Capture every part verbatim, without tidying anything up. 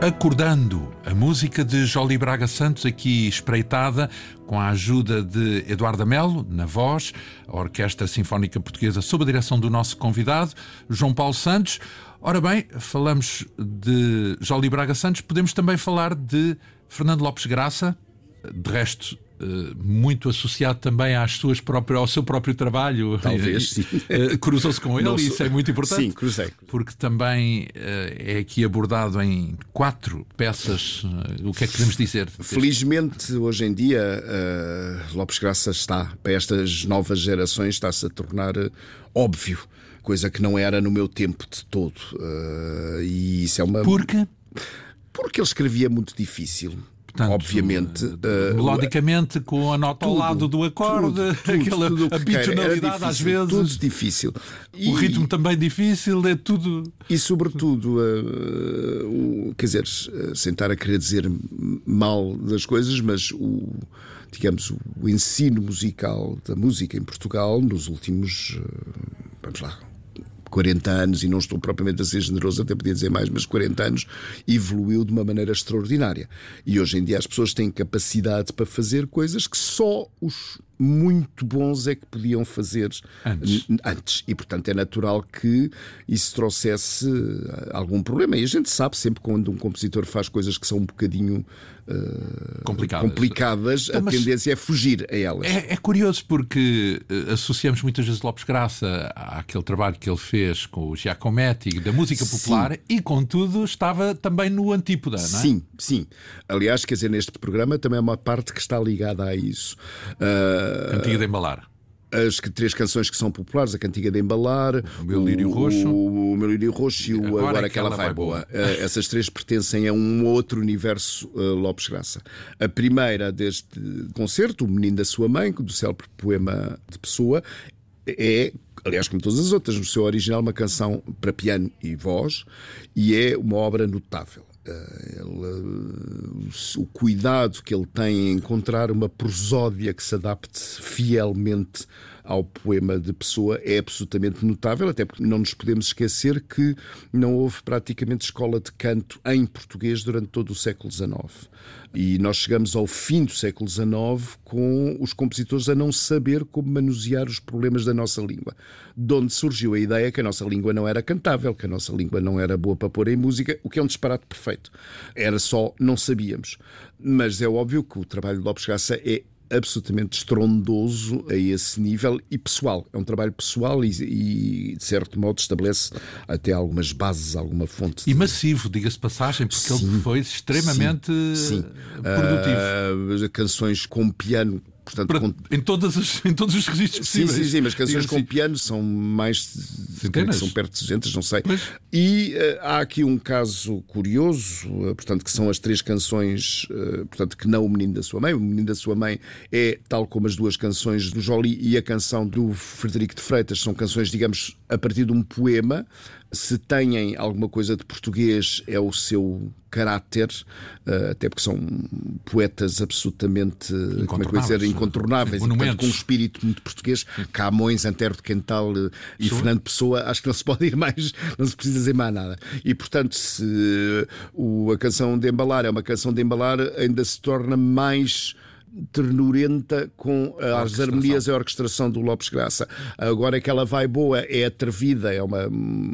Acordando, a música de Jolie Braga Santos, aqui espreitada com a ajuda de Eduardo Amelo, na voz, a Orquestra Sinfónica Portuguesa, sob a direção do nosso convidado, João Paulo Santos. Ora bem, falamos de Jolie Braga Santos, podemos também falar de Fernando Lopes Graça, de resto, muito associado também às suas próprias, ao seu próprio trabalho. Talvez, sim. Cruzou-se com ele, e isso é muito importante. Sim, cruzei. Porque também é aqui abordado em quatro peças. O que é que podemos dizer? Felizmente, hoje em dia, uh, Lopes Graça está, para estas novas gerações, está-se a tornar óbvio, coisa que não era no meu tempo de todo. Uh, e isso é uma... Por quê? Porque ele escrevia muito difícil. Portanto, obviamente, uh, melodicamente, com a nota tudo, ao lado do acorde, tudo, tudo, aquela tudo a bitonalidade às vezes, tudo difícil. O e, ritmo também difícil, é tudo. E sobretudo, uh, uh, quer dizer, uh, sem estar a querer dizer mal das coisas, mas o, digamos, o ensino musical da música em Portugal nos últimos, uh, vamos lá, quarenta anos, e não estou propriamente a ser generoso, até podia dizer mais, mas quarenta anos, evoluiu de uma maneira extraordinária. E hoje em dia as pessoas têm capacidade para fazer coisas que só os muito bons é que podiam fazer antes. antes. E, portanto, é natural que isso trouxesse algum problema. E a gente sabe sempre quando um compositor faz coisas que são um bocadinho uh, complicadas, complicadas então, a tendência é fugir a elas. É, é curioso porque associamos muitas vezes Lopes Graça àquele trabalho que ele fez com o Giacometti, da música popular, sim. E, contudo, estava também no antípoda, não é? Sim, sim. Aliás, quer dizer, neste programa também é uma parte que está ligada a isso. Uh, Cantiga de Embalar. As três canções que são populares, a Cantiga de Embalar, o Meu Lírio Roxo, o, o Meu Lírio Roxo e o Agora, Agora Aquela Vai Boa. boa. Essas três pertencem a um outro universo uh, Lopes Graça. A primeira deste concerto, O Menino da Sua Mãe, do célebre poema de Pessoa, é, aliás, como todas as outras, no seu original, uma canção para piano e voz, e é uma obra notável. Ele, o cuidado que ele tem em encontrar uma prosódia que se adapte fielmente ao poema de Pessoa é absolutamente notável, até porque não nos podemos esquecer que não houve praticamente escola de canto em português durante todo o século dezenove. E nós chegamos ao fim do século dezenove com os compositores a não saber como manusear os problemas da nossa língua. De onde surgiu a ideia que a nossa língua não era cantável, que a nossa língua não era boa para pôr em música, o que é um disparate perfeito. Era só, não sabíamos. Mas é óbvio que o trabalho de Lopes Graça é absolutamente estrondoso a esse nível e pessoal. É um trabalho pessoal e, e de certo modo estabelece até algumas bases, alguma fonte. E massivo, diga-se passagem, porque sim, ele foi extremamente sim, sim. produtivo. Uh, canções com piano. Portanto, Para, com... em, todas as, em todos os registros sim, possíveis. Sim, sim, mas canções Diga com assim. piano são mais... Centenas? São perto de duzentas, não sei. Pois. E uh, há aqui um caso curioso, uh, portanto, que são as três canções, uh, portanto, que não O Menino da Sua Mãe. O Menino da Sua Mãe é, tal como as duas canções do Jolie e a canção do Frederico de Freitas, são canções, digamos, a partir de um poema. Se têm alguma coisa de português, é o seu caráter, até porque são poetas absolutamente, como é que eu ia dizer, incontornáveis, e, portanto, com um espírito muito português. Camões, Antero de Quental e Sou. Fernando Pessoa, acho que não se pode ir mais, não se precisa dizer mais nada. E, portanto, se o, a canção de Embalar é uma canção de Embalar, ainda se torna mais ternurenta com as harmonias e a orquestração do Lopes Graça. Agora Aquela Vai Boa é atrevida, é uma,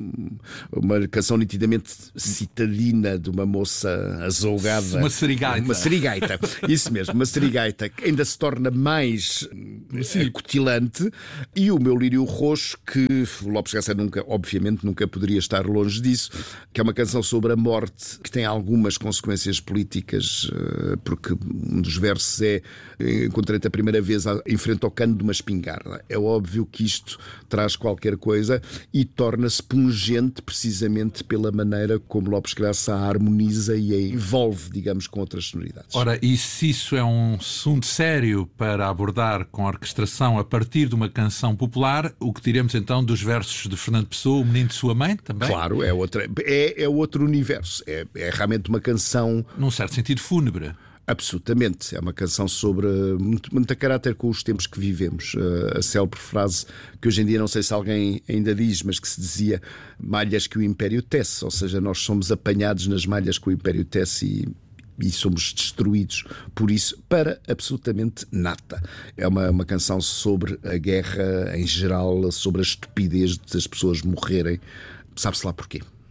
uma canção nitidamente citadina de uma moça azulgada. Uma serigaita. Uma serigaita, isso mesmo, uma serigaita que ainda se torna mais acutilante. E o Meu Lírio Roxo, que o Lopes Graça nunca, obviamente, nunca poderia estar longe disso, que é uma canção sobre a morte, que tem algumas consequências políticas, porque um dos versos é: encontrei-te a primeira vez em frente ao cano de uma espingarda. É óbvio que isto traz qualquer coisa e torna-se pungente precisamente pela maneira como Lopes Graça a harmoniza e a envolve, digamos, com outras sonoridades. Ora, e se isso é um assunto sério para abordar com a orquestração a partir de uma canção popular, o que diremos então dos versos de Fernando Pessoa, O Menino de Sua Mãe, também? Claro, é, outra, é, é outro universo. É, é realmente uma canção... Num certo sentido fúnebre. Absolutamente, é uma canção sobre muito, muito a caráter com os tempos que vivemos. Uh, a célebre frase que hoje em dia não sei se alguém ainda diz, mas que se dizia: malhas que o Império tece, ou seja, nós somos apanhados nas malhas que o Império tece e, e somos destruídos por isso para absolutamente nada. É uma, uma canção sobre a guerra em geral, sobre a estupidez das pessoas morrerem, sabe-se lá porquê.